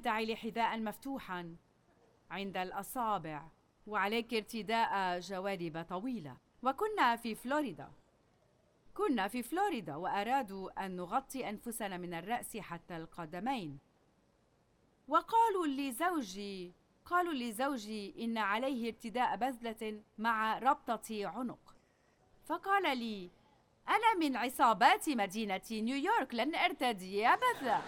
ترتعي حذاء مفتوحا عند الأصابع وعليك ارتداء جوارب طويلة. كنا في فلوريدا وأرادوا أن نغطي أنفسنا من الرأس حتى القدمين. قالوا لزوجي إن عليه ارتداء بذلة مع ربطة عنق. فقال لي: أنا من عصابات مدينة نيويورك، لن أرتدي بذلة.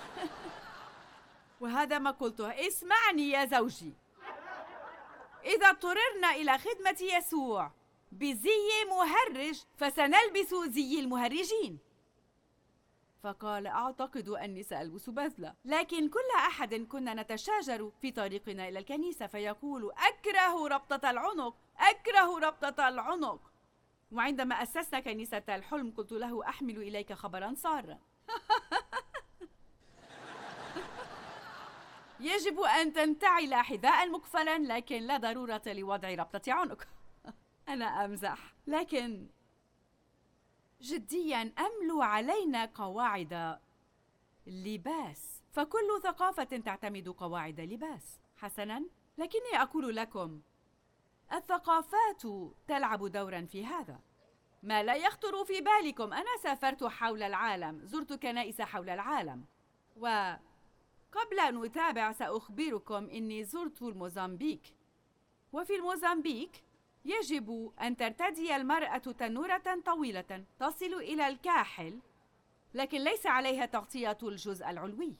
وهذا ما قلته: اسمعني يا زوجي، إذا اضطررنا إلى خدمة يسوع بزي مهرج فسنلبس زي المهرجين. فقال: أعتقد أني سألبس بذلة. لكن كل أحد كنا نتشاجر في طريقنا إلى الكنيسة فيقول: أكره ربطة العنق، أكره ربطة العنق. وعندما أسسنا كنيسة الحلم قلت له: أحمل إليك خبرا سارا. يجب أن تنتعل حذاء مقفلا، لكن لا ضرورة لوضع ربطة عنق. أنا أمزح، لكن جدياً أملو علينا قواعد لباس، فكل ثقافة تعتمد قواعد لباس. حسناً، لكني أقول لكم الثقافات تلعب دورا في هذا. ما لا يخطر في بالكم، أنا سافرت حول العالم، زرت كنائس حول العالم، وقبل أن أتابع سأخبركم إني زرت الموزمبيق. وفي الموزمبيق يجب أن ترتدي المرأة تنورة طويلة تصل إلى الكاحل، لكن ليس عليها تغطية الجزء العلوي.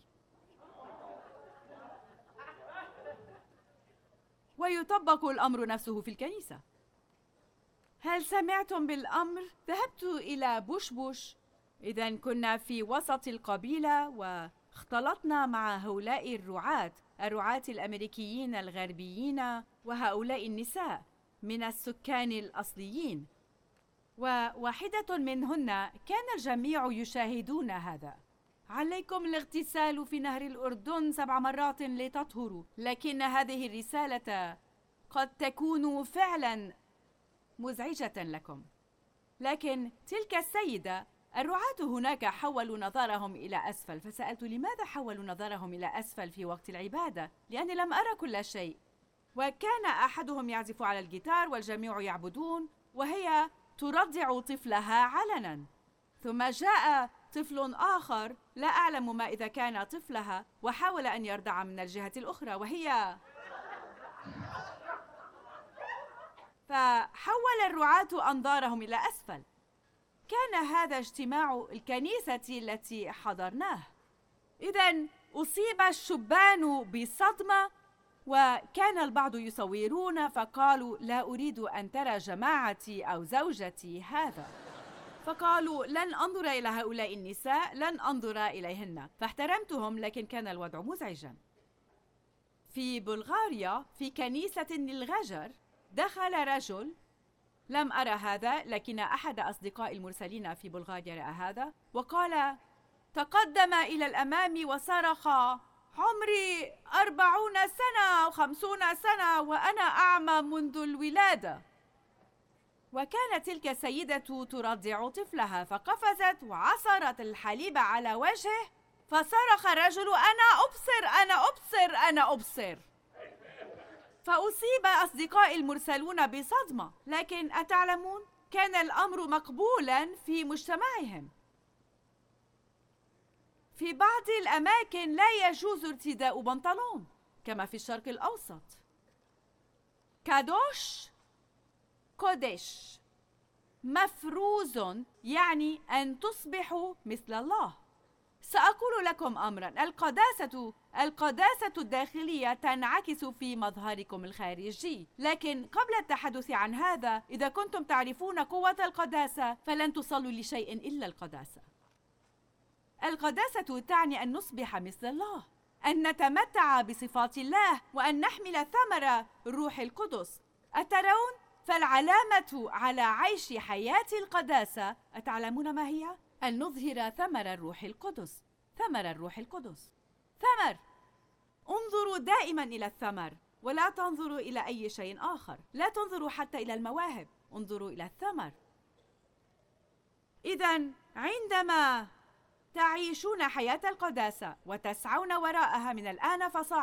ويطبق الأمر نفسه في الكنيسة. هل سمعتم بالأمر؟ ذهبت إلى بوش. إذن كنا في وسط القبيلة واختلطنا مع هؤلاء الرعاة الأمريكيين الغربيين، وهؤلاء النساء من السكان الأصليين، وواحدة منهن كان الجميع يشاهدون هذا. عليكم الاغتسال في نهر الأردن 7 مرات لتطهروا، لكن هذه الرسالة قد تكون فعلا مزعجة لكم. لكن تلك السيدة، الرعاة هناك حولوا نظرهم إلى أسفل، فسألت: لماذا حولوا نظرهم إلى أسفل في وقت العبادة؟ لأني لم أرى كل شيء. وكان أحدهم يعزف على الجيتار والجميع يعبدون، وهي ترضع طفلها علنا. ثم جاء طفل آخر لا أعلم ما إذا كان طفلها، وحاول أن يرضع من الجهة الأخرى، فحول الرعاة أنظارهم إلى أسفل. كان هذا اجتماع الكنيسة التي حضرناه. إذن أصيب الشبان بصدمة، وكان البعض يصورون فقالوا: لا أريد أن ترى جماعتي أو زوجتي هذا. فقالوا: لن أنظر إلى هؤلاء النساء، لن أنظر إليهن. فاحترمتهم، لكن كان الوضع مزعجا. في بلغاريا في كنيسة للغجر دخل رجل، لم أرى هذا، لكن أحد أصدقائي المرسلين في بلغاريا رأى هذا، وقال: تقدم إلى الأمام وصرخ: عمري 40 سنة و50 سنة وأنا أعمى منذ الولادة. وكانت تلك السيدة ترضع طفلها، فقفزت وعصرت الحليب على وجهه، فصرخ الرجل: أنا أبصر، أنا أبصر، أنا أبصر. فأصيب أصدقائي المرسلون بصدمة، لكن أتعلمون كان الأمر مقبولا في مجتمعهم. في بعض الأماكن لا يجوز ارتداء بنطلون، كما في الشرق الأوسط. كادوش كودش، مفروز، يعني أن تصبحوا مثل الله. سأقول لكم أمرا، القداسة الداخلية تنعكس في مظهركم الخارجي، لكن قبل التحدث عن هذا، إذا كنتم تعرفون قوة القداسة فلن تصلوا لشيء إلا القداسة. القداسة تعني أن نصبح مثل الله، أن نتمتع بصفات الله، وأن نحمل ثمر الروح القدس. أترون؟ فالعلامة على عيش حياة القداسة، أتعلمون ما هي؟ أن نظهر ثمر الروح القدس. ثمر الروح القدس، ثمر. انظروا دائما إلى الثمر، ولا تنظروا إلى أي شيء آخر. لا تنظروا حتى إلى المواهب، انظروا إلى الثمر. إذن عندما تعيشون حياة القداسة وتسعون وراءها من الآن فصاعدا.